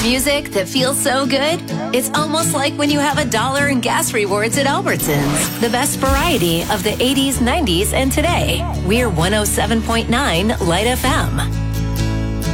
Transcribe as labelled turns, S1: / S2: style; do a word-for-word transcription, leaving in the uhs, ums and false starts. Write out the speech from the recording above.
S1: Music that feels so good, it's almost like when you have a dollar in gas rewards at Albertsons. The best variety of the eighties, nineties, and today. We're one oh seven point nine Light F M.